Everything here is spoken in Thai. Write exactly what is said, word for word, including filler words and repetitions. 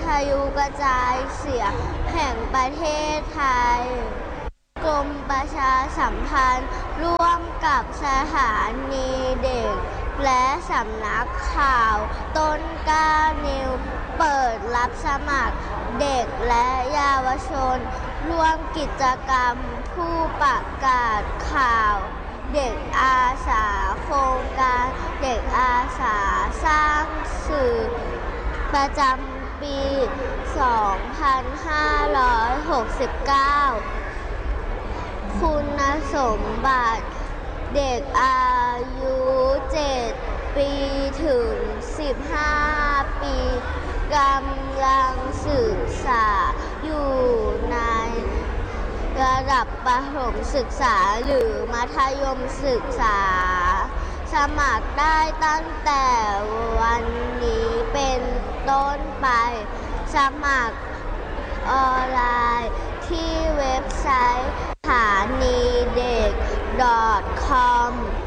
ยุกระจายเสียงแห่งประเทศไทยกรมประชาสัมพันธ์ร่วมกับสถานีเด็กและสำนักข่าวต้นกล้านิวเปิดรับสมัครเด็กและเยาวชนร่วมกิจกรรมผู้ประกาศข่าวเด็กอาสาโครงการเด็กอาสาสร้างสื่อประจำปี สองพันห้าร้อยหกสิบเก้า คุณสมบัติเด็กอายุเจ็ดปีถึงสิบห้าปีกำลังศึกษาอยู่ในระดับประถมศึกษาหรือมัธยมศึกษาสมัครได้ตั้งแต่วันนี้เป็นต้นไปสมัครออนไลน์ที่เว็บไซต์สถานีเด็ก .com